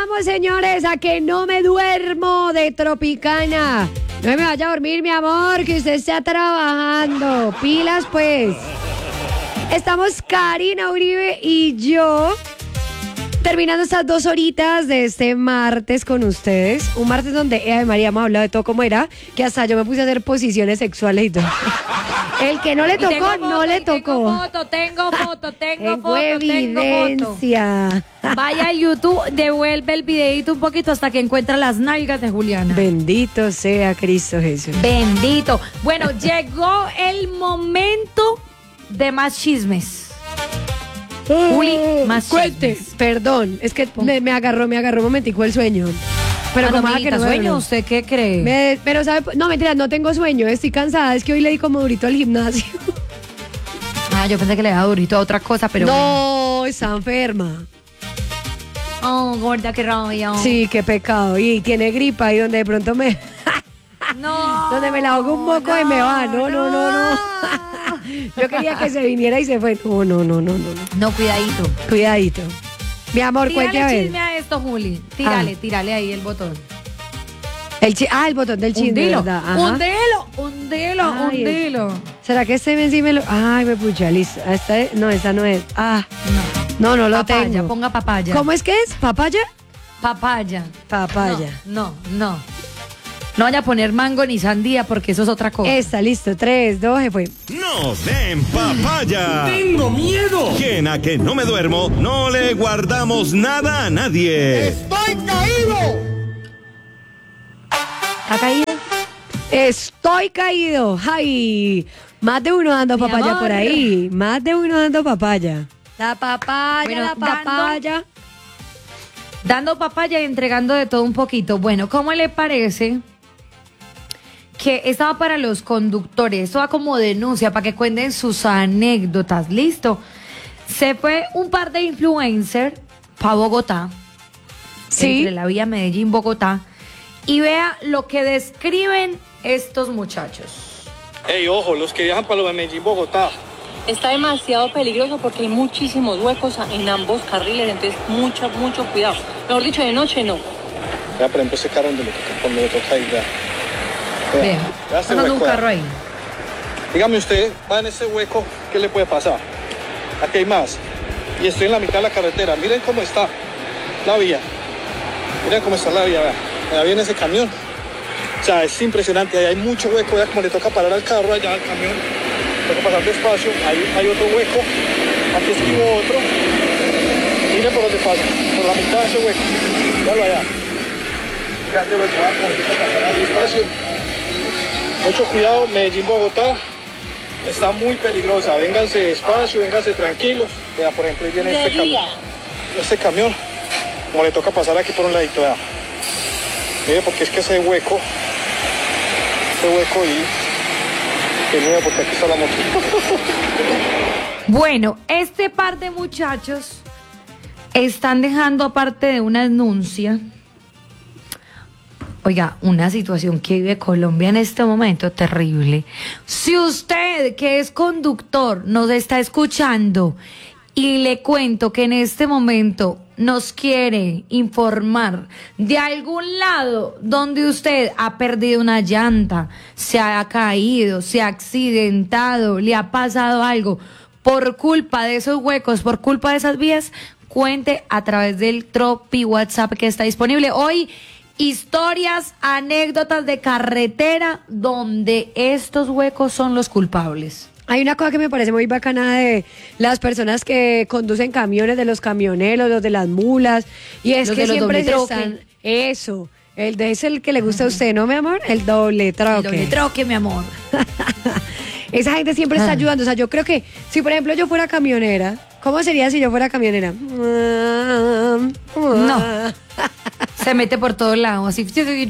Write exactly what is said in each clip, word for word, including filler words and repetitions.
Vamos, señores, a que no me duermo de Tropicana. No me vaya a dormir, mi amor, que usted está trabajando. Pilas, pues. Estamos Karina Uribe y yo terminando estas dos horitas de este martes con ustedes. Un martes donde, eh, María, hemos hablado de todo como era, que hasta yo me puse a hacer posiciones sexuales y todo. El que no le tocó, foto, no le tocó. Tengo foto, tengo foto, tengo, tengo foto, evidencia. Tengo foto. Vaya a YouTube, devuelve el videito un poquito hasta que encuentra las nalgas de Juliana. Bendito sea Cristo Jesús. Bendito. Bueno, llegó el momento de más chismes. Juli, más Cuente, chismes. Perdón, es que me, me agarró, me agarró un momentico el sueño. Pero Pero como que no sueño, duermo. ¿usted qué cree? Me- pero sabe, no mentira, no tengo sueño, estoy cansada, es que hoy le di como durito al gimnasio. Ah, yo pensé que le daba durito a otra cosa, pero no, está enferma. Oh, gorda, qué rabia. Sí, qué pecado. Y tiene gripa y donde de pronto me No. donde me la hago un poco no, y me va. No, no, no, no. Yo quería que se viniera y se fue. No, no, no, no, no. no. No, cuidadito. Cuidadito. Mi amor, cuente a Tírale ver. chisme a esto, Juli. Tírale, Ah. tírale ahí el botón. El chi- ah, el botón del chisme, Hundilo, ¿verdad? Ajá. hundilo, hundilo, Ay, hundilo. ¿Será que este ven sí me lo...? Ay, me pucha, listo. Esta es- No, esta no es. Ah, no, no lo Papaya, tengo. ponga papaya. ¿Cómo es que es? ¿Papaya? Papaya. Papaya. No, no, no. No vaya a poner mango ni sandía porque eso es otra cosa. Esta, listo. Tres, dos, se fue. ¡No den papaya! ¡Tengo miedo! Quien a que no me duermo, no le guardamos nada a nadie. ¡Estoy caído! ¿Está caído? Estoy caído. Ay, más de uno dando Mi papaya amor. por ahí. Más de uno dando papaya. La papaya, Bueno, la dando- papaya. Dando papaya y entregando de todo un poquito. Bueno, ¿cómo le parece que estaba para los conductores? Esto va como denuncia para que cuenten sus anécdotas. ¿Listo? Se fue un par de influencers para Bogotá. Sí. Entre la vía Medellín-Bogotá. Y vea lo que describen estos muchachos. Ey, ojo, los que viajan para lo de Medellín, Bogotá. Está demasiado peligroso porque hay muchísimos huecos en ambos carriles, entonces mucho, mucho cuidado. Mejor dicho, de noche no. Ya, por ejemplo, ese carro donde le toca, cuando le toca ir, ya. Vean, Ya este pasando un hueco, ya. carro ahí. Dígame usted, va en ese hueco, ¿qué le puede pasar? Aquí hay más. Y estoy en la mitad de la carretera. Miren cómo está la vía. Miren cómo está la vía, vea. Allá viene ese camión. O sea, es impresionante. Ahí hay mucho hueco, ya como le toca parar al carro allá al camión. Toca pasar despacio. Ahí hay otro hueco. Aquí esquivo otro. Miren por dónde pasa. Por la mitad de ese hueco. Véalo allá. Fíjate, hueco, va, como le toca pasar ahí despacio. Mucho cuidado, Medellín, Bogotá. Está muy peligrosa. Vénganse despacio, vénganse tranquilos. Vea, por ejemplo, ahí viene De este día. camión. Este camión. Como le toca pasar aquí por un ladito, vea. Mire, porque es que ese hueco, ese hueco ahí, que miedo porque aquí está la moto. Bueno, este par de muchachos están dejando, aparte de una denuncia, oiga, una situación que vive Colombia en este momento terrible. Si usted, que es conductor, nos está escuchando y le cuento que en este momento nos quiere informar de algún lado donde usted ha perdido una llanta, se ha caído, se ha accidentado, le ha pasado algo por culpa de esos huecos, por culpa de esas vías, cuente a través del Tropi WhatsApp que está disponible hoy. Historias, anécdotas de carretera donde estos huecos son los culpables. Hay una cosa que me parece muy bacana de las personas que conducen camiones, de los camioneros, los de las mulas, y es Los que de los siempre doble se troque. están... Eso, el de es el que le gusta a usted, ¿no, mi amor? El doble troque. El doble troque, mi amor. Esa gente siempre está Ah. ayudando. O sea, yo creo que si, por ejemplo, yo fuera camionera, ¿cómo sería si yo fuera camionera? No. Se mete por todos lados, así.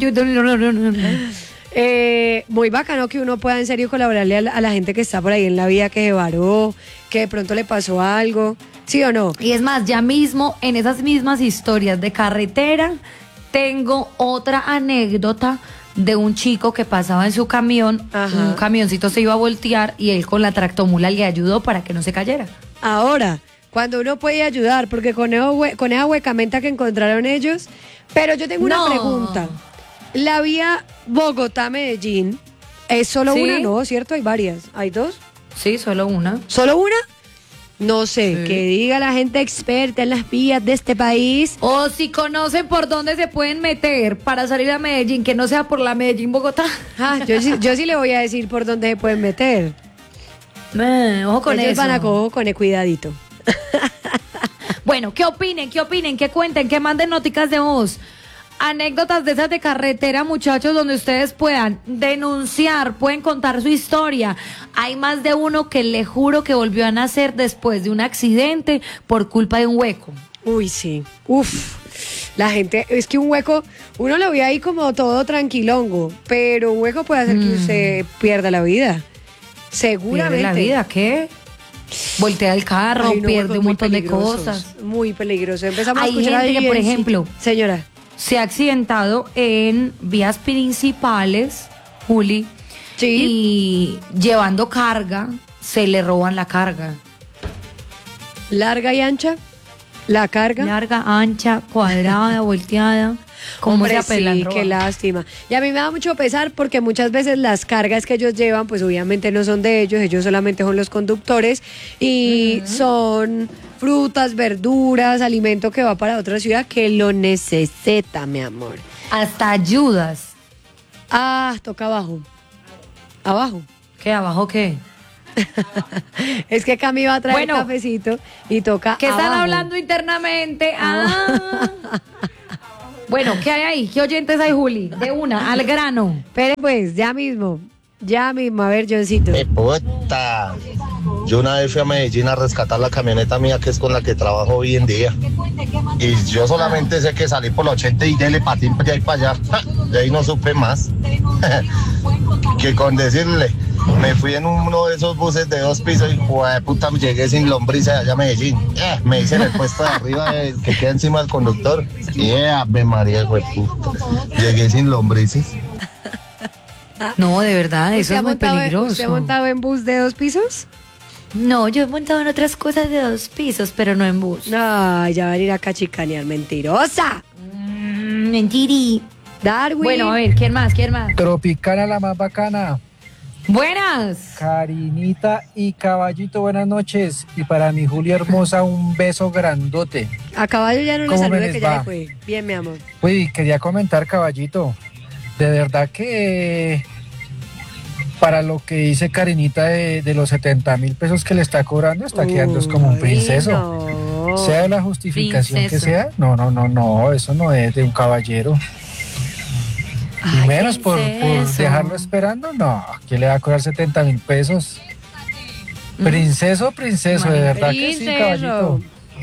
Eh, muy bacano que uno pueda en serio colaborarle a la, a la gente que está por ahí en la vía, que se varó, que de pronto le pasó algo, ¿sí o no? Y es más, ya mismo en esas mismas historias de carretera, tengo otra anécdota de un chico que pasaba en su camión, Ajá. un camioncito se iba a voltear y él con la tractomula le ayudó para que no se cayera. Ahora, cuando uno puede ayudar, porque con, esa hue- con esa huecamenta que encontraron ellos. Pero yo tengo una No. pregunta. La vía Bogotá-Medellín es solo Sí. una, ¿no? ¿Cierto? Hay varias. ¿Hay dos? Sí, solo una. ¿Solo una? No sé, Sí. que diga la gente experta en las vías de este país. O si conocen por dónde se pueden meter para salir a Medellín, que no sea por la Medellín-Bogotá. Ah, yo, sí- yo sí le voy a decir por dónde se pueden meter. Eh, ojo con Ellos eso. van a cojo con el cuidadito. Bueno, ¿qué opinen? ¿Qué opinen? ¿Qué cuenten? ¿Qué manden noticas de voz? Anécdotas de esas de carretera, muchachos, donde ustedes puedan denunciar, pueden contar su historia. Hay más de uno que le juro que volvió a nacer después de un accidente por culpa de un hueco. Uy, sí. Uf. La gente, es que un hueco, uno lo ve ahí como todo tranquilongo, pero un hueco puede hacer que usted pierda la vida. Seguramente. ¿Pierde la vida? ¿Qué? Voltea el carro, Ay, no, pierde huecos un muy montón de peligrosos, cosas. Muy peligroso. Empezamos Hay a escuchar gente ahí que, por en sitio- ejemplo, Señora. se ha accidentado en vías principales, Juli, Sí. y llevando carga, se le roban la carga. Larga y ancha. La carga. Larga, ancha, cuadrada, volteada. ¿Cómo Hombre, se apelan sí, robar? qué lástima. Y a mí me da mucho pesar porque muchas veces las cargas que ellos llevan, pues obviamente no son de ellos, ellos solamente son los conductores y son frutas, verduras, alimento que va para otra ciudad que lo necesita, mi amor. Hasta ayudas. Ah, toca abajo. Abajo. ¿Qué? ¿Abajo qué? Es que Cami va a traer Bueno. cafecito y toca ¿Qué están abajo. hablando internamente? Ah. Bueno, ¿qué hay ahí? ¿Qué oyentes hay, Juli? De una, al grano. Espere pues, ya mismo. Ya mismo, a ver, Johncito. ¡Eh, puta! Yo una vez fui a Medellín a rescatar la camioneta mía, que es con la que trabajo hoy en día. Y yo solamente sé que salí por los ochenta y dele patín de ahí para allá. ¡Ja! De ahí no supe más. Que con decirle, me fui en uno de esos buses de dos pisos y joder, puta, llegué sin lombriz allá a Medellín. Eh, me hice en el puesto de arriba eh, que queda encima del conductor. Y eh, ave María, güey, puta. Llegué sin lombrices. No, de verdad, eso ¿Usted ha es muy montado en- peligroso. ¿Usted ha montado en bus de dos pisos? No, yo he montado en otras cosas de dos pisos, pero no en bus. No, ya va a ir a cachicanear, mentirosa. Mm, mentiri. Darwin. Bueno, a ver, ¿quién más? ¿Quién más? Tropicana la más bacana. Buenas. Karinita y Caballito, buenas noches. Y para mi Julia hermosa, un beso grandote. A caballo ya no le ¿Cómo me salude les que ya va? le fue. Bien, mi amor. Uy, quería comentar, Caballito. De verdad que para lo que dice Karinita de, de los setenta mil pesos que le está cobrando, está quedando es como un Uy, princeso. no. Sea la justificación Princeso. que sea, no, no, no, no, eso no es de un caballero. Y Ay, menos por, por princeso. dejarlo esperando, no, ¿quién le va a cobrar setenta mil pesos? Princeso, princeso, de verdad que sí, Princeso. caballito.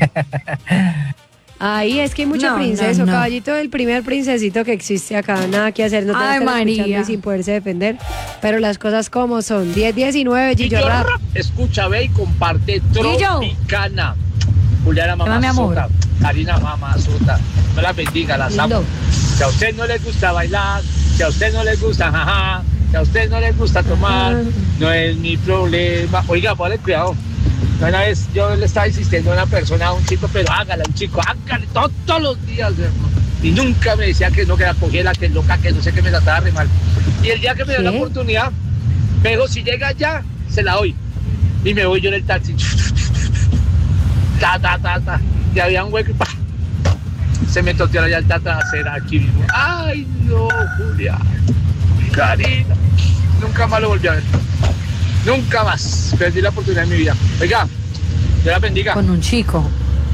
Ahí es que hay mucho No, princeso. no, no. Caballito, el primer princesito que existe acá. Nada que hacer, no te Ay, estar escuchando María. y sin poderse defender. Pero las cosas como son. diez diecinueve, Gillo Gillo Rap. Rap, escucha, ve y comparte Gillo. Tropicana. Juliana Llama, mi amor. Mamazota, Karina Mamazota, no la bendiga, las amo. Lindo. Si a usted no le gusta bailar, si a usted no le gusta jaja, si a usted no le gusta tomar, no es mi problema. Oiga, ponle cuidado. Una vez yo le estaba insistiendo a una persona, a un chico, pero hágala, un chico, hágale todos, todos los días, hermano. Y nunca me decía que no, que la cogiera, que loca, que no sé qué me trataba re mal. Y el día que me dio la ¿Qué? oportunidad, me dijo, si llega ya, se la doy. Y me voy yo en el taxi. Ta, ta, ta, ta. Y había un hueco y ¡pah! Se me toteó la llanta trasera aquí mismo. Ay, no, Julia. Karina. Nunca más lo volví a ver. Nunca más. Perdí la oportunidad en mi vida. Oiga, Dios la bendiga. Con un chico.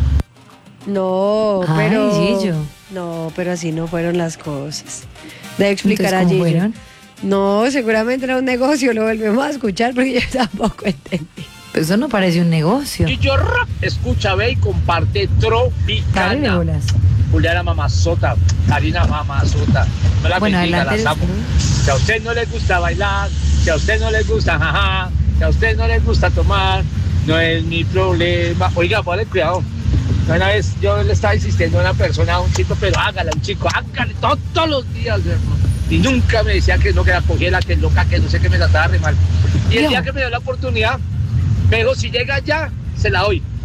No, Ay, pero. Gillo. No, pero así no fueron las cosas. Debe explicar Entonces, a ¿cómo Gillo. fueron? No, seguramente era un negocio. Lo volvemos a escuchar porque yo tampoco entendí. Pues eso no parece un negocio. Gillo Rap, escucha, ve y comparte Dale de Tropicana. bolas. Juliana Mamazota, Karina Mamazota. No la Bueno, bendiga, adelante. las amo. Si a usted no le gusta bailar, si a usted no le gusta jaja, si a usted no le gusta tomar, no es mi problema. Oiga, ponle cuidado. Una vez yo le estaba insistiendo a una persona, a un chico, pero hágala, un chico, hágale todos, todos los días, hermano. Y nunca me decía que no, que la cogiera, que loca, que no sé qué me trataba re mal. Y el Dios. día que me dio la oportunidad, me dijo, si llega ya, se la doy.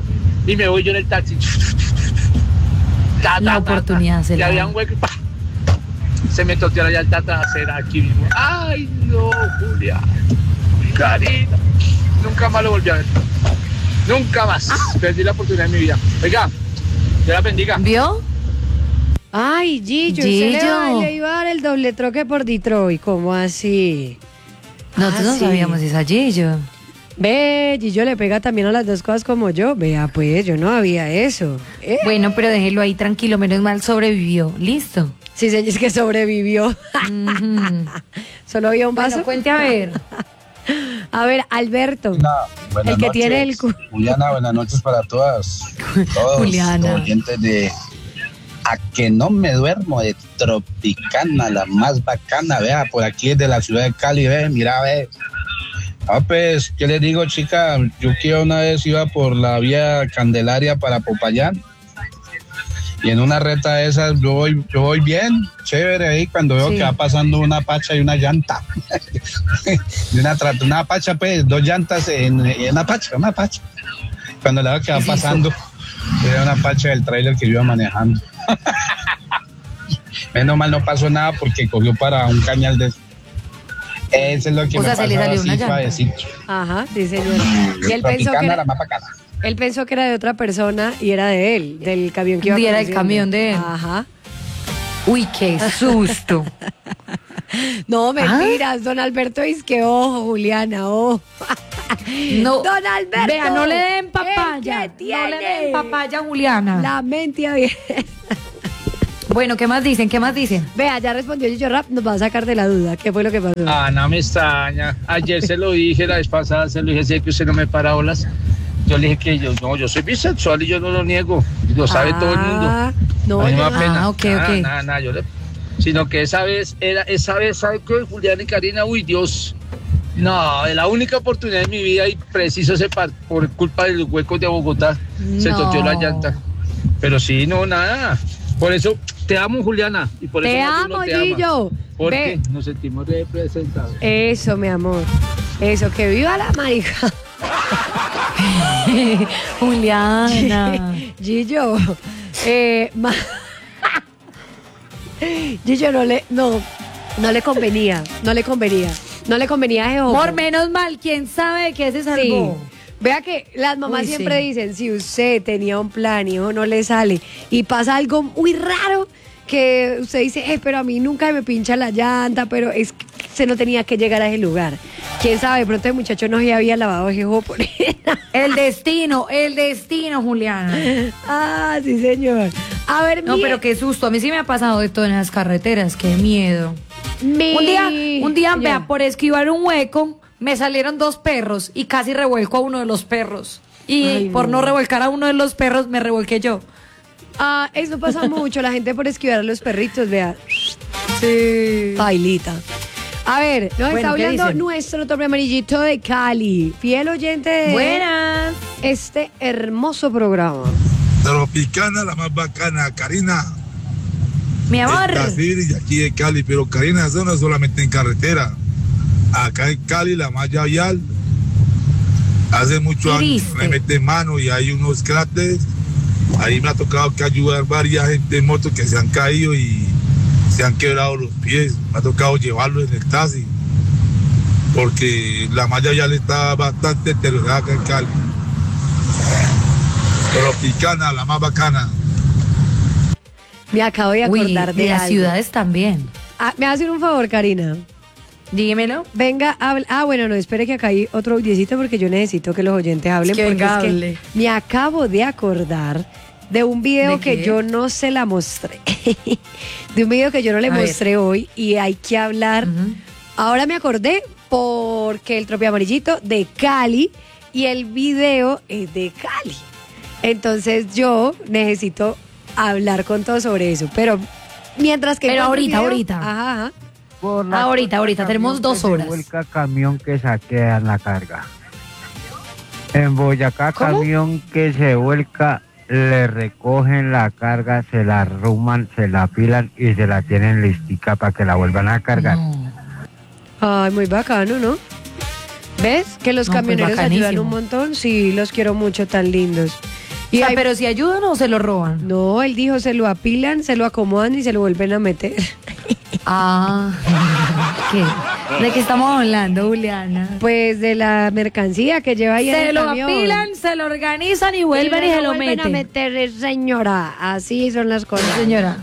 y me voy yo en el taxi. Ta, ta, La ta, oportunidad ta. se Y la había da. un hueco y ¡pah! Se me toteó la llanta trasera aquí mismo. Ay, no, Julia. Karina. Nunca más lo volví a ver. Nunca más. Perdí la oportunidad de mi vida. Oiga, Dios la bendiga. ¿Vio? Ay, Gillo, usted le, Gillo. va- le iba a dar el doble troque por Detroit. ¿Cómo así? Nosotros Ah, no sí. sabíamos esa Gillo. Ve, Gillo le pega también a las dos cosas como yo. Vea, pues, yo no había eso. ¿Eh? Bueno, pero déjelo ahí tranquilo, menos mal sobrevivió. Listo. Sí, señor, es que sobrevivió. Ujú. Solo había un vaso. Bueno, cuente a ver. A ver, Alberto. Buenas El que noches. tiene el cu- Juliana, buenas noches para todas. Todos Juliana. los oyentes de A que no me duermo de Tropicana, la más bacana, vea, por aquí desde la ciudad de Cali, ve, mira, ve. Ah, pues, ¿qué les digo, chica? Yo que una vez iba por la vía Candelaria para Popayán y en una reta de esas yo voy, yo voy bien, chévere ahí, cuando veo Sí. que va pasando una pacha y una llanta. de una, tra- una pacha, pues, dos llantas en, en una pacha, una pacha. Cuando la veo que va pasando, era una pacha del tráiler que yo iba manejando. Menos mal no pasó nada porque cogió para un cañal de... Eso es lo que O me sea, se le pasaba salió así, una llanta. suavecito. Ajá, sí, señor. Y él pensó, que Tropicana, era, la más bacana. él pensó que era de otra persona y era de él, del camión que iba Y era el conduciendo. camión de él. Ajá. Uy, qué susto. No, mentiras, don Alberto es que ojo, Juliana, ojo. No. Don Alberto. Vea, no le den ¿el papaya. qué No le tiene? den papaya, Juliana. La mente abierta. Bueno, ¿qué más dicen? ¿Qué más dicen? Vea, ya respondió Gillo Rap, nos va a sacar de la duda. ¿Qué fue lo que pasó? Ah, no me extraña. Ayer se lo dije, la vez pasada se lo dije, sé que usted no me para olas. Yo le dije que yo no, yo soy bisexual y yo no lo niego. Y lo sabe todo el mundo. Ah, no, A mí me yo da no- pena. Ah, ok, nada, ok. Nada, nada, yo le... Sino que esa vez, era, esa vez, ¿sabe qué? Julián y Karina, uy, Dios. No, es la única oportunidad de mi vida y preciso se par- por culpa de los huecos de Bogotá. Se No. toteó la llanta. Pero sí, no, nada. Por eso te amo, Juliana. Y por Te eso Matulo amo, te ama. Gillo. Porque Ve. nos sentimos representados. Eso, mi amor. Eso, que viva la marica. Juliana. Gillo. Eh, ma- Gillo no le, no, no le convenía, no le convenía, no le convenía a Jehová. Por menos mal, ¿quién sabe de qué se salvó? Sí. Vea que las mamás Uy, siempre sí. dicen, si usted tenía un plan y eso no le sale y pasa algo muy raro que usted dice, eh, pero a mí nunca me pincha la llanta, pero es que se no tenía que llegar a ese lugar. Quién sabe, de pronto el muchacho no se había lavado jejo por él. El destino, el destino, Juliana. Ah, sí, señor. A ver, No, mi- pero qué susto. A mí sí me ha pasado de todo en las carreteras. Qué miedo. mi- Un día, un día, Ya. vea, por esquivar un hueco, me salieron dos perros y casi revuelco a uno de los perros. Y Ay, por no. no. revolcar a uno de los perros, me revolqué yo. Ah, eso pasa mucho, la gente por esquivar a los perritos, vea. Sí. Bailita. A ver, nos Bueno, está ¿qué hablando dicen? nuestro tope amarillito de Cali, fiel oyente de Buenas. este hermoso programa. Tropicana, la más bacana, Karina. Mi amor. De Brasil y de aquí de Cali, pero Karina, eso no es solamente en carretera. Acá en Cali, la malla vial, hace muchos ¿Qué años viste? me mete mano y hay unos cráteres. Ahí me ha tocado que ayudar varias gente en moto que se han caído y se han quebrado los pies. Me ha tocado llevarlos en el taxi porque la malla vial está bastante deteriorada acá en Cali. Tropicana, la más bacana. Me acabo de Uy, acordar de de las algo. ciudades también. Ah, me va a hacer un favor, Karina. Dímelo. Venga, habla. Ah, bueno, no, espere que acá hay otro audiecito porque yo necesito que los oyentes hablen. que porque venga, es que hable. me acabo de acordar de un video ¿De que qué? yo no se la mostré. De un video que yo no le A ver. mostré hoy y hay que hablar. Ujú. Ahora me acordé porque el Tropi Amarillito de Cali y el video es de Cali. Entonces yo necesito hablar con todo sobre eso. Pero mientras que... Pero encuentro el ahorita, video- ahorita. Ajá, ajá. Por la Ahorita, cosa ahorita, camión tenemos que dos se horas. vuelca camión que saquean la carga. En Boyacá, ¿Cómo? camión que se vuelca, le recogen la carga, se la arruman, se la apilan y se la tienen listica para que la vuelvan a cargar. No. Ay, muy bacano, ¿no? ¿Ves? Que los No, pues camioneros ayudan bacanísimo. un montón. Sí, los quiero mucho, tan lindos. Y o sea, hay- pero si ayudan o se lo roban. No, él dijo, se lo apilan, se lo acomodan y se lo vuelven a meter. Ah, ¿qué? ¿De qué estamos hablando, Juliana? Pues de la mercancía que lleva ahí en Se el lo camión. apilan, se lo organizan y vuelven y, luego se lo vuelven meten. a meter, señora. Así son las cosas. Señora.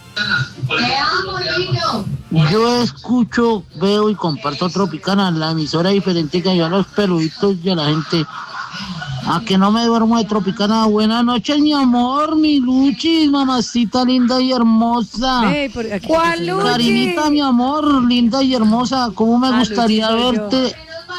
Yo escucho, veo y comparto Tropicana, la emisora diferente que ayuda a los peluditos y a la gente. A que no me duermo de Tropicana. Buenas noches, mi amor, mi Luchis, mamacita linda y hermosa. Ey, por aquí- ¿Cuál Luchi? Carinita, mi amor, linda y hermosa. ¿Cómo me Ah, gustaría Luchi soy yo. verte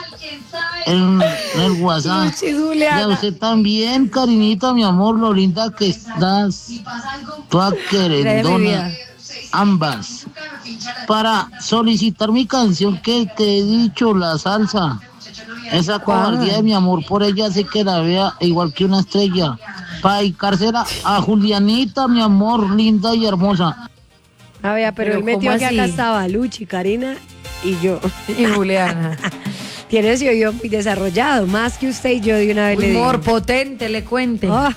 en, en el WhatsApp? Luchi, Y a Juliana. usted también, Carinita, mi amor, lo linda que estás. Toda Gracias, mi querendona. vida. Ambas. Para solicitar mi canción que te he dicho, la salsa. Esa cobardía de mi amor por ella hace que la vea igual que una estrella. Para dedicársela a Julianita, mi amor, linda y hermosa. A ver, pero, Pero él metió ¿cómo que acá así? estaba Luchi, Karina y yo. Y Juliana. Tiene ese oído muy desarrollado, más que usted y yo de una vez le digo. Humor potente, le cuente. Ah.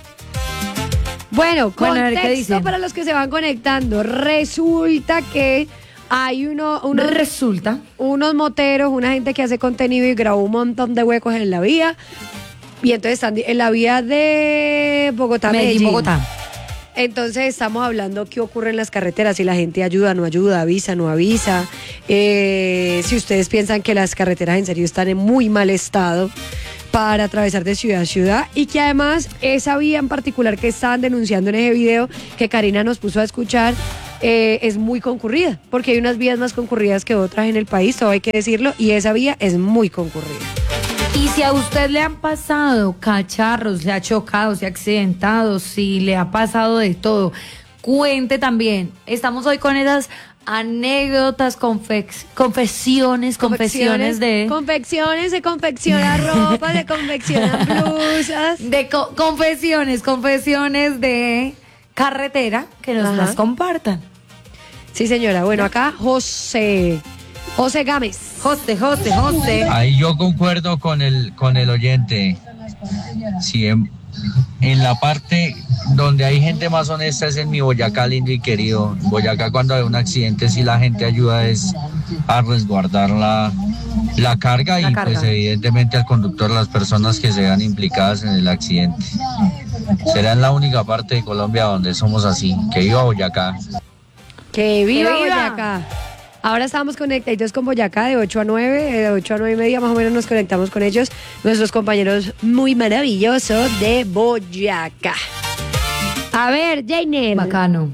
Bueno, Bueno, a ver, ¿qué contexto dicen? para los que se van conectando. Resulta que hay uno, unos, Resulta. unos moteros, una gente que hace contenido y grabó un montón de huecos en la vía. Y entonces están en la vía de Bogotá, Medellín, Medellín. Bogotá. Entonces estamos hablando qué ocurre en las carreteras, si la gente ayuda, no ayuda, avisa, no avisa. Eh, si ustedes piensan que las carreteras en serio están en muy mal estado para atravesar de ciudad a ciudad y que además esa vía en particular que estaban denunciando en ese video que Karina nos puso a escuchar eh, es muy concurrida, porque hay unas vías más concurridas que otras en el país, todo hay que decirlo, y esa vía es muy concurrida. Y si a usted le han pasado cacharros, le ha chocado, se ha accidentado, si le ha pasado de todo, cuente también. Estamos hoy con esas anécdotas, confex- confesiones, confesiones de... Confecciones, se confecciona ropa, se confeccionan blusas. de co- confesiones, confesiones de carretera, que nos Ajá. las compartan. Sí, señora. Bueno, acá José. José Gámez. José, José, José. Ahí yo concuerdo con el con el oyente. Sí, en, en la parte donde hay gente más honesta es en mi Boyacá lindo y querido. Boyacá, cuando hay un accidente, si la gente ayuda es a resguardar la, la carga y La carga. pues evidentemente al conductor, las personas que se vean implicadas en el accidente. Será en la única parte de Colombia donde somos así. Que viva Boyacá. Que viva, ¡Que viva! Boyacá. Ahora estamos conectados con Boyacá de ocho a nueve, eh, de ocho a nueve y media más o menos nos conectamos con ellos, nuestros compañeros muy maravillosos de Boyacá. A ver, Jainer. Bacano.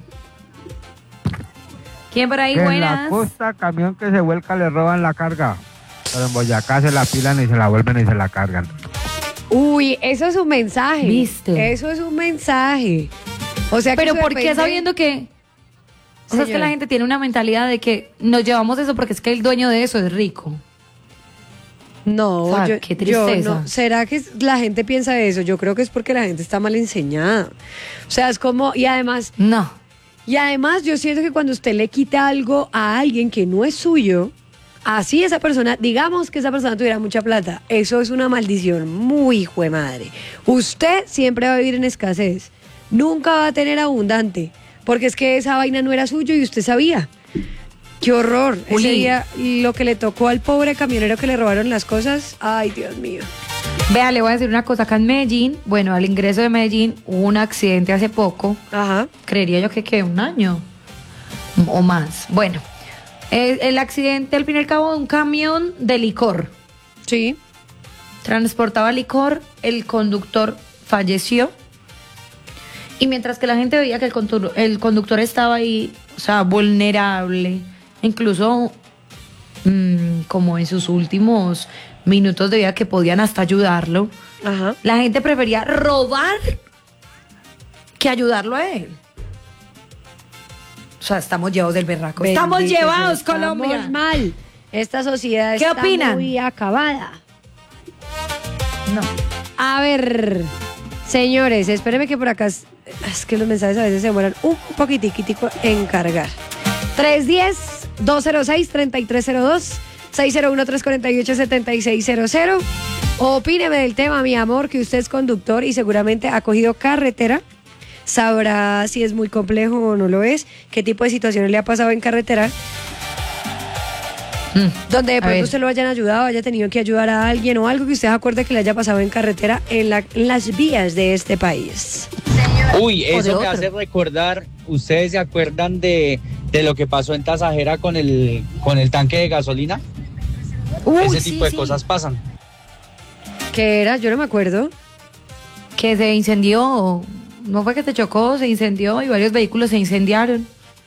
¿Quién por ahí? Que en la Buenas. costa, camión que se vuelca le roban la carga. Pero en Boyacá se la pilan y se la vuelven y se la cargan. Uy, eso es un mensaje. ¿Viste? Eso es un mensaje. O sea, que Pero eso ¿por qué depende- sabiendo que... O sea, es que Señora. la gente tiene una mentalidad de que nos llevamos eso porque es que el dueño de eso es rico. No, O sea, yo, qué yo tristeza. no. ¿Será que la gente piensa eso? Yo creo que es porque la gente está mal enseñada. O sea, es como, y además, No. y además yo siento que cuando usted le quita algo a alguien que no es suyo, así esa persona, digamos que esa persona tuviera mucha plata, eso es una maldición muy hijo de madre. Usted siempre va a vivir en escasez, nunca va a tener abundante, porque es que esa vaina no era suyo y usted sabía. Qué horror. Ese Juli. día lo que le tocó al pobre camionero que le robaron las cosas, ay Dios mío. Vea, le voy a decir una cosa. Acá en Medellín, bueno, al ingreso de Medellín hubo un accidente hace poco. Ajá. Creería yo que que un año o más. Bueno, el, el accidente al fin y al cabo de un camión de licor. Sí. Transportaba licor, el conductor falleció. Y mientras que la gente veía que el conductor, el conductor estaba ahí, o sea, vulnerable, incluso mmm, como en sus últimos minutos de vida que podían hasta ayudarlo, Ajá. la gente prefería robar que ayudarlo a él. O sea, estamos llevados del berraco. Estamos Bendito llevados, sea, Colombia. Estamos mal. Esta sociedad ¿Qué está opinan? muy acabada. No. A ver, señores, espérenme que por acá es, es que los mensajes a veces se demoran un poquitiquitico en cargar. tres uno cero, dos cero seis, tres tres cero dos, seis cero uno, tres cuatro ocho, siete seis cero cero. Opíneme del tema, mi amor, que usted es conductor y seguramente ha cogido carretera. Sabrá si es muy complejo o no lo es, qué tipo de situaciones le ha pasado en carretera. Mm, donde de pronto usted lo hayan ayudado, haya tenido que ayudar a alguien o algo que usted acuerde que le haya pasado en carretera en, la, en las vías de este país. Uy, eso me hace recordar, ¿ustedes se acuerdan de, de lo que pasó en Tasajera con el, con el tanque de gasolina? Uy, Ese sí, tipo de sí. cosas pasan. ¿Qué era? Yo no me acuerdo. Que se incendió, no fue que se chocó, se incendió y varios vehículos se incendiaron.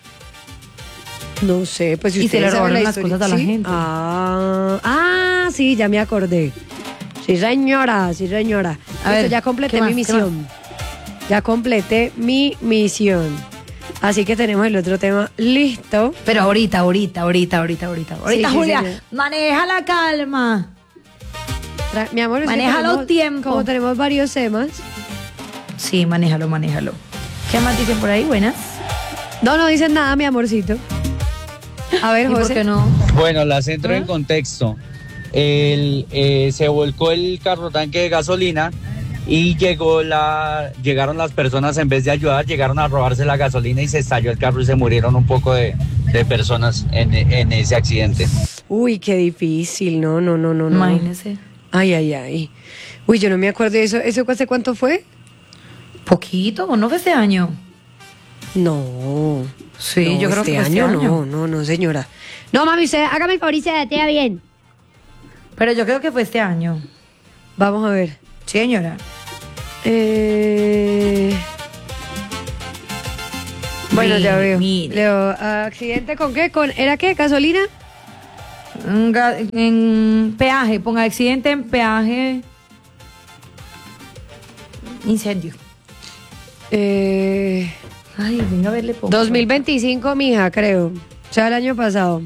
No sé, pues si y se ustedes le saben robaron la las historia- cosas a la ¿sí? gente. Ah, ah, sí, ya me acordé. Sí, señora, sí, señora. A Listo, ver, ya completé ¿qué más? mi ¿Qué misión. Ya completé mi misión. Así que tenemos el otro tema listo. Pero ahorita, ahorita, ahorita, ahorita, ahorita. Ahorita, Sí, sí, Julia, señora. maneja la calma. Tra- Mi amor, es que Manéjalo tenemos- tiempo. Como tenemos varios temas. Sí, manéjalo, manéjalo. ¿Qué más dicen por ahí? Buenas. No, no dicen nada, mi amorcito. A ver, ¿Y por José. qué no? Bueno, las entro en contexto. El, eh, se volcó el carro tanque de gasolina y llegó la, llegaron las personas, en vez de ayudar, llegaron a robarse la gasolina y se estalló el carro y se murieron un poco de, de personas en, en ese accidente. Uy, qué difícil. No, no, no, no, no. Imagínese. Ay, ay, ay. Uy, yo no me acuerdo de eso. ¿Eso hace cuánto fue? Poquito, ¿no fue este año? No. Sí, No, yo creo este que fue este año, año. no, no, no, señora. No, mami, usted hágame el favor y se datea bien. Pero yo creo que fue este año. Vamos a ver. Sí, señora. Eh... Bueno, ya Mire, veo. mire. Leo, ¿accidente con qué? ¿Con, ¿Era qué? ¿Gasolina? En, ga- en peaje, ponga accidente en peaje. Incendio. Eh... Ay, venga a verle poco. dos mil veinticinco, mija, creo. O sea, el año pasado.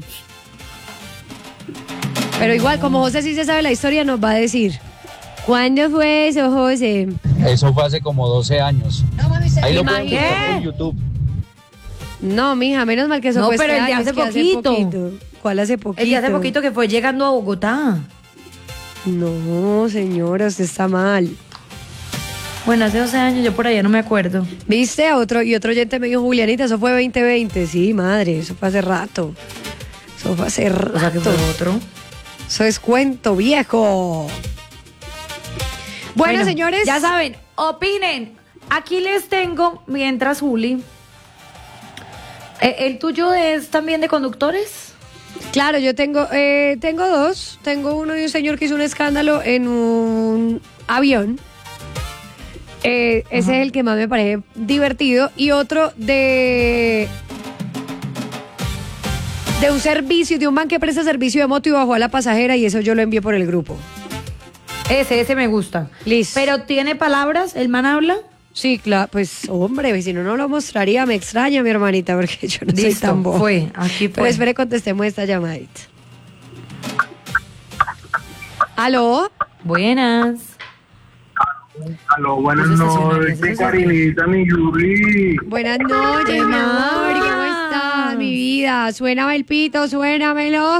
Pero igual, como José sí se sabe la historia, nos va a decir. ¿Cuándo fue eso, José? Eso fue hace como doce años. Ahí lo pueden Imagínate. buscar por YouTube. No, mija, menos mal que eso No, fue pero este el de año, hace es que poquito. ¿Cuál hace poquito? El de hace poquito que fue llegando a Bogotá. No, señora, usted está mal. Bueno, hace doce años, yo por allá no me acuerdo. ¿Viste? Otro, y otro oyente me dijo, Julianita, eso fue veinte veinte. Sí, madre, eso fue hace rato. Eso fue hace rato. O sea, que fue otro. Eso es cuento viejo. Bueno, señores. Ya saben, opinen. Aquí les tengo, mientras Juli. Eh, ¿El tuyo es también de conductores? Claro, yo tengo, eh, tengo dos. Tengo uno de un señor que hizo un escándalo en un avión. Eh, ese es el que más me parece divertido. Y otro de de un servicio, de un man que presta servicio de moto y bajó a la pasajera, y eso yo lo envié por el grupo. Ese, ese me gusta. Listo. ¿Pero tiene palabras? ¿El man habla? Sí, claro, pues hombre, si no, no lo mostraría. Me extraña, mi hermanita, porque yo no soy Listo, tan boba. fue, aquí Pero fue. espere, contestemos esta llamadita. ¿Aló? Buenas. Aló, buenas Pues estacionaria, noches, ¿sí? Karinita, mi Yuri. Buenas noches, mi amor, ¿cómo estás, mi vida? Suéname el pito, suénamelo.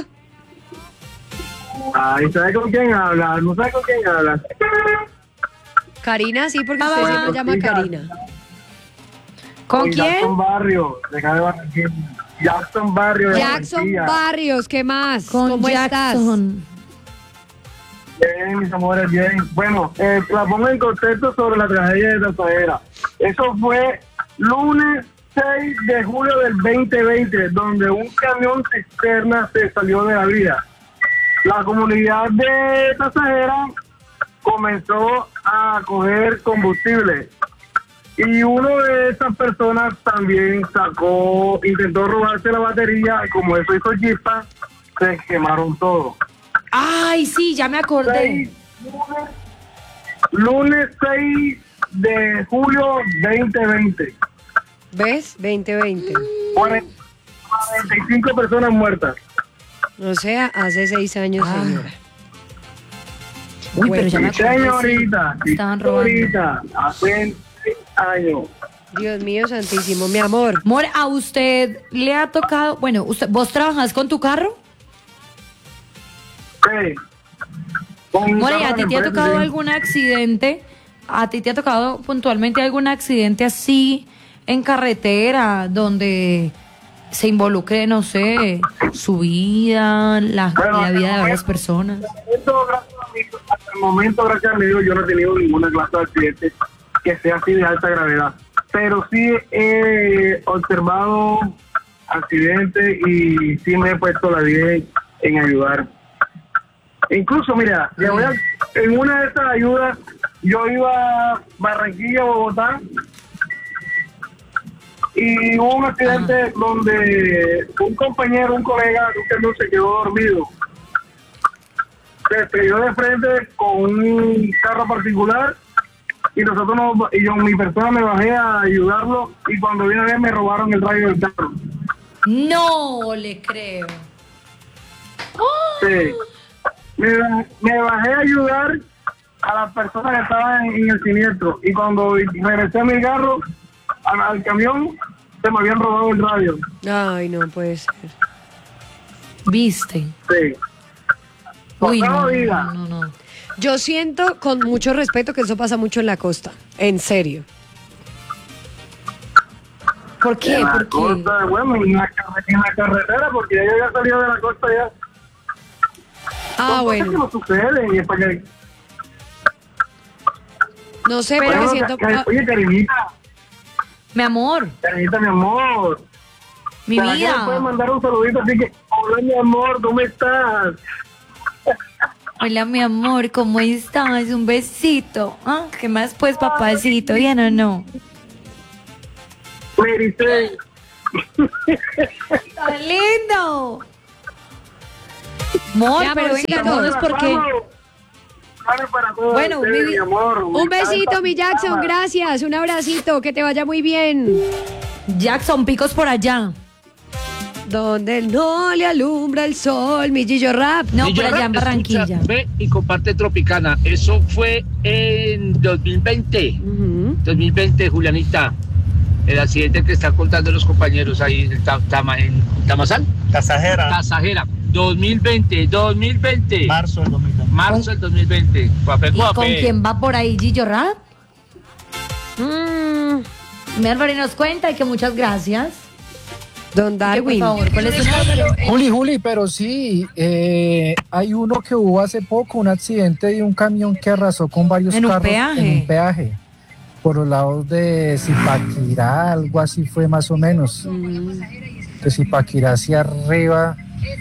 Ay, ¿sabe con quién habla? ¿No sabe con quién habla? Karina, sí, porque usted siempre llama Karina. ¿Con quién? Jackson Barrio, de acá de Barranquilla. Jackson Barrio de Jackson Barranquilla. Barrios, ¿qué más? Con ¿Cómo Jackson. Bien, mis amores, bien. Bueno, eh, la pongo en contexto sobre la tragedia de Tasajera. Eso fue lunes seis de julio del veinte veinte, donde un camión cisterna se salió de la vía. La comunidad de Tasajera comenzó a coger combustible. Y uno de esas personas también sacó, intentó robarse la batería, y como eso hizo chispa, se quemaron todo. Ay, sí, ya me acordé. Seis, lunes, lunes seis de julio veinte veinte. ¿Ves? veinte veinte. cuarenta y cinco personas muertas. O sea, hace seis años, señora. Uy, pero ya me Sí, acordé. señorita, sí. Estaban robando. señorita, hace seis años. Dios mío santísimo, mi amor. Amor, ¿a usted le ha tocado, bueno, usted, vos trabajas con tu carro? Sí. More, ¿a ti te ha tocado algún accidente? ¿A ti te ha tocado puntualmente algún accidente así en carretera donde se involucre, no sé, su vida, la, Bueno, la vida de momento, varias personas? Hasta el momento, gracias a mi Dios, yo no he tenido ninguna clase de accidente que sea así de alta gravedad. Pero sí he observado accidentes y sí me he puesto la vida en, en ayudar. Incluso, mira, le voy a, en una de estas ayudas, yo iba a Barranquilla, Bogotá, y hubo un accidente Ajá. donde un compañero, un colega, no se quedó dormido. Se estrelló de frente con un carro particular y nosotros nos, y yo, mi persona me bajé a ayudarlo y cuando vine a ver me robaron el radio del carro. No le creo. ¡Oh! Sí. Me, me bajé a ayudar a las personas que estaban en, en el siniestro y cuando regresé a mi carro, al, al camión, se me habían robado el radio. Ay, no puede ser. ¿Viste? Sí. Uy, no, no, no, no. Yo siento con mucho respeto que eso pasa mucho en la costa. En serio. ¿Por qué? En la ¿Por qué? costa, bueno, en la, en la carretera, porque ya yo había salido de la costa ya. Ah, Son bueno. cosas que no suceden y es para que... No sé, Bueno, pero siento... ca- Oye, Karinita. Mi amor. Karinita, mi amor. Mi ¿Será que vida. me puedes mandar un saludito? Así que, hola, mi amor, ¿cómo estás? Hola, mi amor, ¿cómo estás? Un besito. Ah, ¿qué más pues, papacito? ¿Bien o no? Me dice... ¡Tan lindo! Amor, Mi pero venga, amorcito. no es porque... Bueno, mi, mi amor, un me besito, encanta mi tu Jackson, programa. gracias. Un abracito, que te vaya muy bien. Jackson, picos por allá. Donde no le alumbra el sol, mi Gillo Rap. No, Y por yo allá en escucha, Barranquilla. Ve y comparte Tropicana. Eso fue en dos mil veinte. Ujú. dos mil veinte, Julianita. El accidente que están contando los compañeros ahí en, Ta- Tama- en Tamazal. Tasajera. Tasajera. dos mil veinte, dos mil veinte. Marzo del dos mil veinte. Marzo del dos mil veinte. Guape, ¿Y con guape. quién va por ahí Gillo Rap? Mm, Mi Álvaro nos cuenta y que muchas gracias. Don Que, Darwin. por favor, ¿cuál es su nombre? Juli, Juli, pero sí, eh, hay uno que hubo hace poco, un accidente de un camión que arrasó con varios En un carros peaje. en un peaje, por los lados de Zipaquirá, algo así fue más o menos, de Zipaquirá hacia arriba,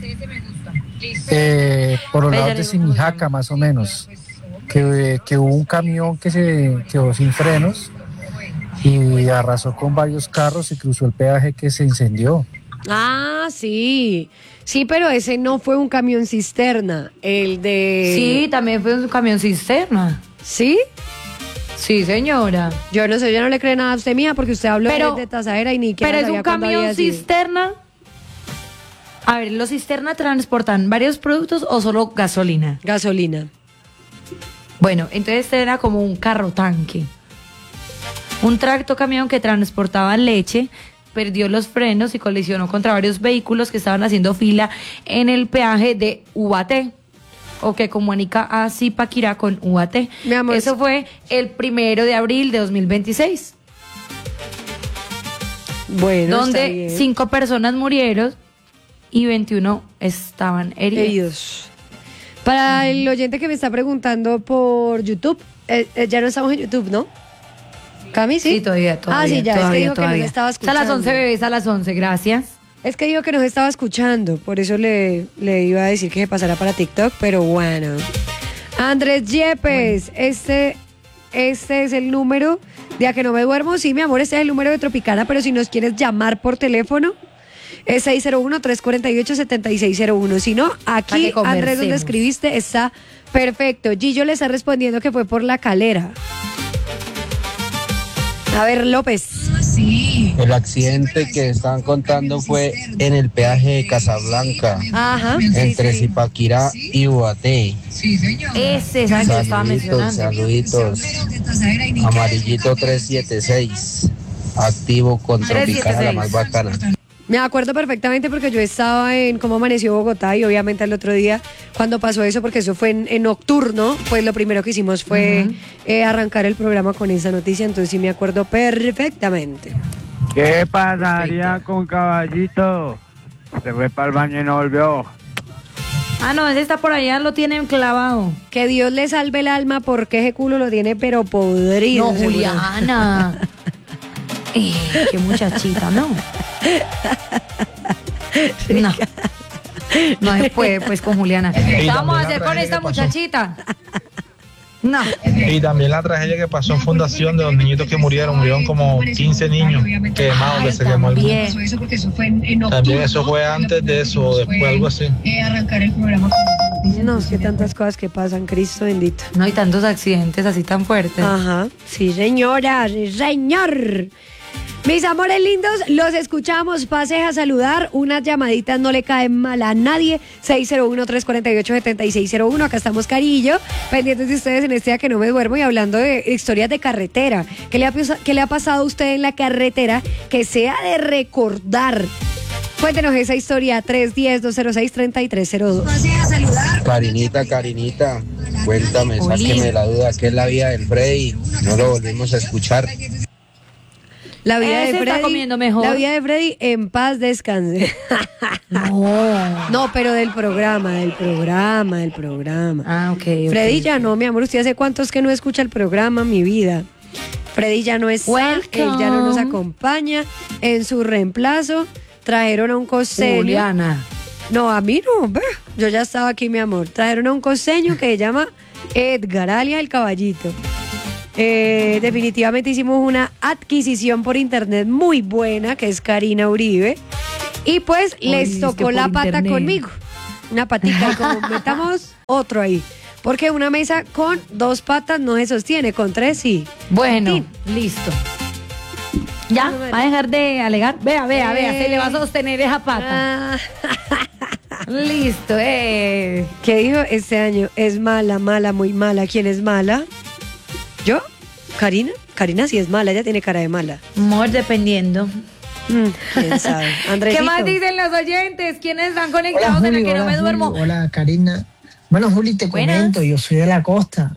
eh, por los lados de Simijaca más o menos, que, que hubo un camión que se quedó sin frenos y arrasó con varios carros y cruzó el peaje que se incendió. Ah, sí. Sí, pero ese no fue un camión cisterna. El de... Sí, también fue un camión cisterna. ¿Sí? Sí, señora. Yo no sé, yo no le creo nada a usted, mía, porque usted habló Pero- de, de Tasajera y ni que Pero es un camión cisterna. A ver, ¿los cisterna transportan varios productos o solo gasolina? Gasolina. Bueno, entonces este era como un carro tanque. Un tracto camión que transportaba leche perdió los frenos y colisionó contra varios vehículos que estaban haciendo fila en el peaje de Ubaté, o que comunica a Zipaquirá con Ubaté. Mi amor, Eso fue el primero de abril de dos mil veintiséis, Bueno, está donde bien. cinco personas murieron y veintiuno estaban heridos. Heridos. Para el oyente que me está preguntando por YouTube, eh, eh, ya no estamos en YouTube, ¿no? ¿Cami, sí? Sí, todavía, todavía. Ah, sí, ya, todavía, es que dijo que todavía. nos estaba Es a las escuchando. once, bebés, a las once, gracias. Es que dijo que nos estaba escuchando, por eso le, le iba a decir que se pasara para TikTok, pero bueno. Andrés Yepes, este, este es el número de A Que No Me Duermo. Sí, mi amor, este es el número de Tropicana, pero si nos quieres llamar por teléfono, es seis cero uno, tres cuatro ocho, siete seis cero uno. Si no, Para aquí, que Andrés, donde conversemos. escribiste, está perfecto. Gillo le está respondiendo que fue por la calera. A ver, López. El accidente que estaban contando fue en el peaje de Casablanca, Ajá. entre Zipaquirá y Ubaté. Ese es el que yo estaba Saluditos, mencionando. saluditos. Amarillito trescientos setenta y seis, activo con Tropicana, la más bacana. Me acuerdo perfectamente porque yo estaba en Cómo Amaneció Bogotá y obviamente el otro día cuando pasó eso, porque eso fue en, en nocturno, pues lo primero que hicimos fue uh-huh. eh, arrancar el programa con esa noticia, entonces sí me acuerdo perfectamente. ¿Qué pasaría Perfecto. con Caballito? Se fue para el baño y no volvió. Ah, no, ese está por allá, lo tienen clavado. Que Dios le salve el alma porque ese culo lo tiene pero podrido. No, Juliana. eh, qué muchachita, ¿no? No. No se puede, pues, con Juliana. ¿Qué vamos a hacer con esta muchachita? No. Y también la tragedia que pasó en Fundación de los niñitos que murieron, murieron como quince niños quemados, que se quemó el mundo. También eso fue antes de eso, o después algo así. No, es que tantas cosas que pasan, Cristo bendito. No hay tantos accidentes así tan fuertes. Ajá, sí señora, sí señor. Mis amores lindos, los escuchamos, pase a saludar, unas llamaditas no le caen mal a nadie, seis cero uno, tres cuatro ocho, siete seis cero uno, acá estamos Carillo, pendientes de ustedes en este día que no me duermo y hablando de historias de carretera. ¿Qué le ha, qué le ha pasado a usted en la carretera que sea de recordar? Cuéntenos esa historia, tres uno cero, dos cero seis, tres tres cero dos. Pase a saludar. Karinita, Karinita, cuéntame, sáqueme la duda, ¿qué es la vida del Freddy? No lo volvimos a escuchar. La vida Ese de Freddy, está comiendo mejor. La vida de Freddy en paz descanse. No. No, pero del programa, del programa, del programa. Ah, ok. okay Freddy ya okay. no, mi amor, usted hace cuántos que no escucha el programa, mi vida. Freddy ya no está, él ya no nos acompaña. En su reemplazo trajeron a un costeño. Juliana. No, a mí no, yo ya estaba aquí, mi amor. Trajeron a un costeño que se llama Edgar, alias el Caballito. Eh, definitivamente hicimos una adquisición por internet muy buena, que es Karina Uribe, y pues Ay, les tocó la pata internet. conmigo, una patita, y como metamos otro ahí, porque una mesa con dos patas no se sostiene, con tres sí. Bueno, sí. Listo. Ya, va a dejar de alegar. Vea, vea, eh. vea, se le va a sostener esa pata. Ah. Listo, eh. ¿Qué dijo este año? Es mala, mala, muy mala. ¿Quién es mala? ¿Yo? ¿Karina? Karina sí es mala, ella tiene cara de mala. Amor, dependiendo. Mm, ¿Quién sabe? ¿Qué más dicen los oyentes? ¿Quiénes están conectados hola, Juli, en la que hola, no me duermo? Juli, hola, Karina. Bueno, Juli, te Buenas. comento, yo soy de la costa.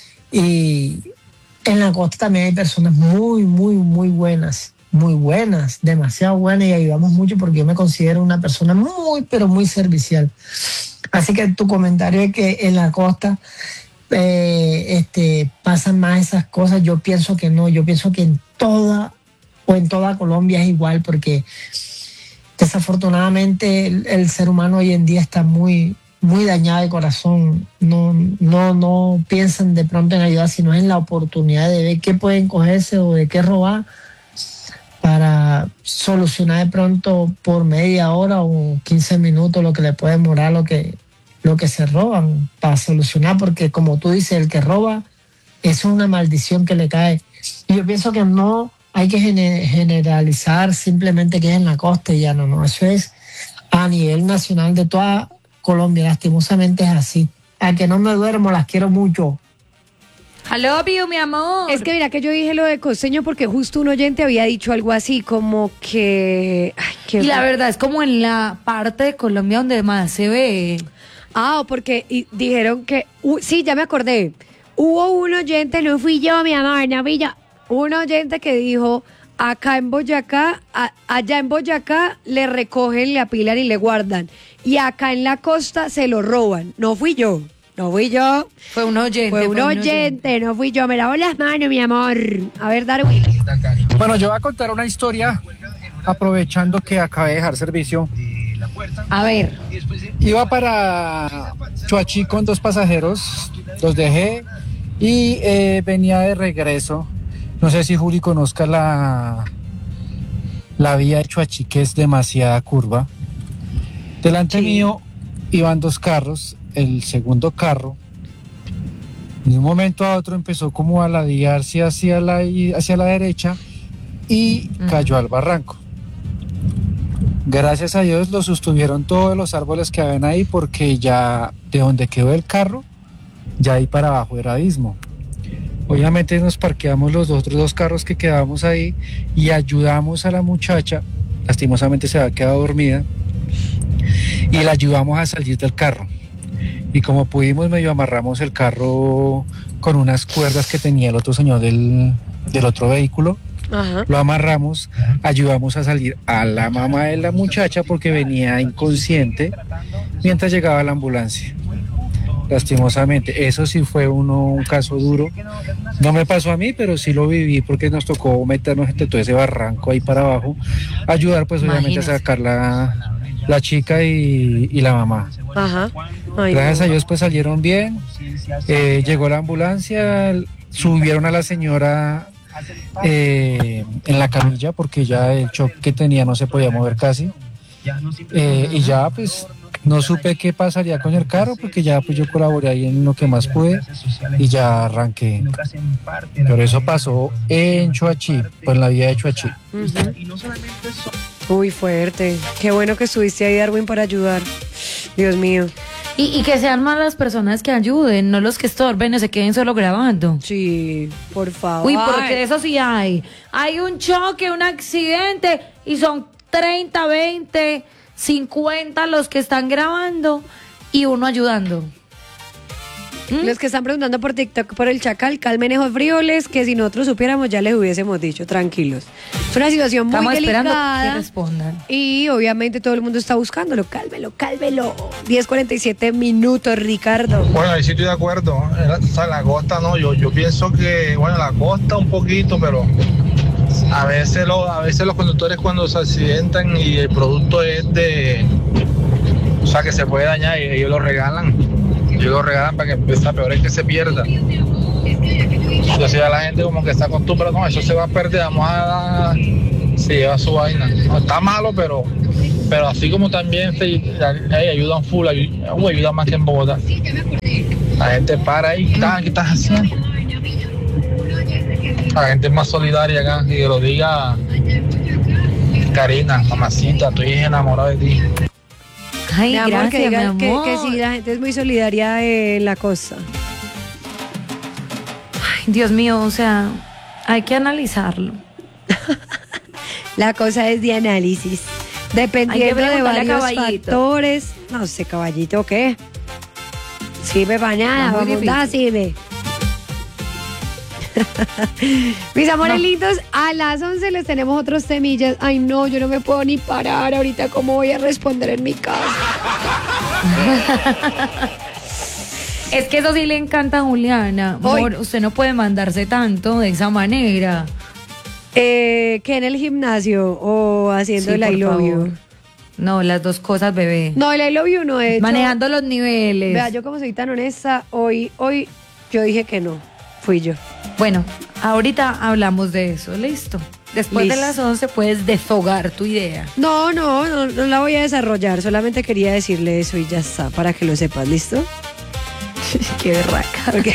Y en la costa también hay personas muy, muy, muy buenas. Muy buenas, demasiado buenas, y ayudamos mucho porque yo me considero una persona muy, pero muy servicial. Así que tu comentario es que en la costa... Eh, este, pasan más esas cosas, yo pienso que no, yo pienso que en toda o en toda Colombia es igual, porque desafortunadamente el, el ser humano hoy en día está muy, muy dañado de corazón, no, no, no piensan de pronto en ayudar, sino en la oportunidad de ver qué pueden cogerse o de qué robar para solucionar de pronto por media hora o quince minutos lo que le puede demorar lo que lo que se roban para solucionar, porque como tú dices, el que roba, eso es una maldición que le cae. Y yo pienso que no hay que generalizar simplemente que es en la costa y ya no, no, eso es a nivel nacional de toda Colombia, lastimosamente es así. A que no me duermo, las quiero mucho. I love you, mi amor. Es que mira que yo dije lo de costeño porque justo un oyente había dicho algo así, como que... Ay, qué y la verdad es como en la parte de Colombia donde más se ve... Ah, porque y dijeron que... Uh, sí, ya me acordé. Hubo un oyente, no fui yo, mi amor, no fui yo. Un oyente que dijo, acá en Boyacá, a, allá en Boyacá le recogen, le apilan y le guardan. Y acá en la costa se lo roban. No fui yo, no fui yo. Fue un oyente. Fue un, fue un oyente, oyente, no fui yo. Me lavo las manos, mi amor. A ver, Darwin. Bueno, yo voy a contar una historia aprovechando que acabé de dejar servicio. A ver. Iba para Chuachi con dos pasajeros, los dejé y eh, venía de regreso. No sé si Juli conozca la, la vía de Chuachi, que es demasiada curva. Delante sí. mío iban dos carros, el segundo carro de un momento a otro empezó como a ladearse hacia la, hacia la derecha y uh-huh. cayó al barranco. Gracias a Dios lo sostuvieron todos los árboles que habían ahí, porque ya de donde quedó el carro, ya ahí para abajo era abismo. Obviamente nos parqueamos los otros dos carros que quedamos ahí y ayudamos a la muchacha lastimosamente se había quedado dormida y la ayudamos a salir del carro. Y como pudimos, medio amarramos el carro con unas cuerdas que tenía el otro señor del, del otro vehículo. Ajá. Lo amarramos, ayudamos a salir a la mamá de la muchacha porque venía inconsciente mientras llegaba la ambulancia. Lastimosamente, eso sí fue uno, un caso duro. No me pasó a mí, pero sí lo viví porque nos tocó meternos entre todo ese barranco ahí para abajo, ayudar pues obviamente Imagínate. a sacar la, la chica y, y la mamá. Ajá. Ay, Gracias no. a Dios pues salieron bien, eh, llegó la ambulancia, subieron a la señora eh, en la camilla porque ya el shock que tenía no se podía mover casi, eh, y ya pues no supe qué pasaría con el carro porque ya pues yo colaboré ahí en lo que más pude y ya arranqué. Pero eso pasó en Choachí, pues en la vía de Choachí. Uh-huh. Uy, fuerte. Qué bueno que estuviste ahí, Darwin, para ayudar. Dios mío. Y, y que sean más las personas que ayuden, no los que estorben o se queden solo grabando. Sí, por favor. Uy, porque eso sí hay. Hay un choque, un accidente y son treinta, veinte, cincuenta los que están grabando y uno ayudando. ¿Mm? Los que están preguntando por TikTok por el Chacal, calmen esos frijoles, que si nosotros supiéramos ya les hubiésemos dicho, tranquilos. Es una situación muy Estamos delicada. esperando que respondan. Y obviamente todo el mundo está buscándolo. Cálmelo, cálmelo. diez cuarenta y siete minutos, Ricardo. Bueno, ahí sí estoy de acuerdo. O sea, la costa no, yo, yo pienso que, bueno, la costa un poquito, pero a veces, lo, a veces los conductores cuando se accidentan y el producto es de, o sea, que se puede dañar y ellos lo regalan. Ellos lo regalan para que está peor es que se pierda. Entonces ya la gente como que está acostumbrada, no, eso se va a perder, vamos a dar, se lleva su vaina. No está malo, pero pero así como también se hey, ayudan full, ayudan, uh, ayudan más que en Bogotá. La gente para ahí, ¿qué estás, qué estás haciendo? La gente es más solidaria acá, y que lo diga Karina, mamacita, estoy enamorado de ti. Ay, mi amor, gracias, que, diga, mi que, amor. que sí, la gente es muy solidaria en la costa. Ay, Dios mío, o sea, hay que analizarlo. La cosa es de análisis. Dependiendo de varios factores. No sé, caballito, ¿qué? Sirve para nada, vamos, da, sirve. Mis amores no. lindos, a las once les tenemos otros temillas. Ay, no, yo no me puedo ni parar ahorita. ¿Cómo voy a responder en mi casa? Es que eso sí le encanta a Juliana. Amor, usted no puede mandarse tanto de esa manera. Eh, ¿Que en el gimnasio o haciendo sí, el I love you? No, las dos cosas, bebé. No, el I love you no es. Manejando los niveles. Vea, yo como soy tan honesta, hoy, hoy yo dije que no. Fui yo. Bueno, ahorita hablamos de eso, listo. Después listo. de las once puedes desfogar tu idea. No, no, no, no la voy a desarrollar. Solamente quería decirle eso y ya está, para que lo sepas, ¿listo? Qué berraca. Okay.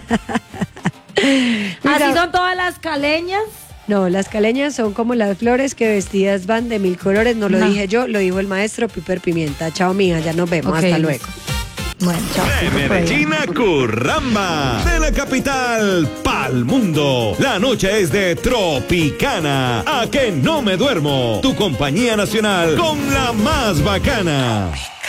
¿Así son todas las caleñas? No, las caleñas son como las flores que vestidas van de mil colores. No lo no. dije yo, lo dijo el maestro Piper Pimienta. Chao, mija, ya nos vemos. Okay, hasta luego. Bueno, chao. De Medellín a Curramba, de la capital pa'l mundo. La noche es de Tropicana. A que no me duermo. Tu compañía nacional con la más bacana.